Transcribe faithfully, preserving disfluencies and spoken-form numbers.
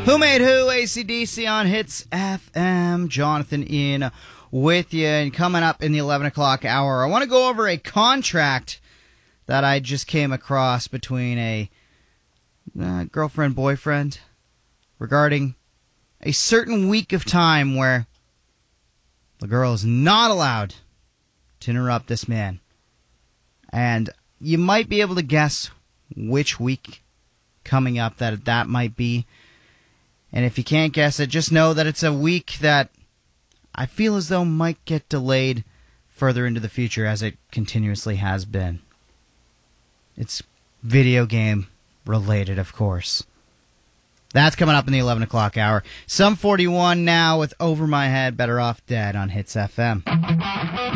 Who Made Who, A C D C on Hits F M. Jonathan in with you. And coming up in the eleven o'clock hour, I want to go over a contract that I just came across between a uh, girlfriend-boyfriend regarding a certain week of time where the girl is not allowed to interrupt this man. And you might be able to guess which week coming up that that might be. And if you can't guess it, just know that it's a week that I feel as though might get delayed further into the future, as it continuously has been. It's video game related, of course. That's coming up in the eleven o'clock hour. Sum forty-one now with Over My Head, Better Off Dead on Hits F M.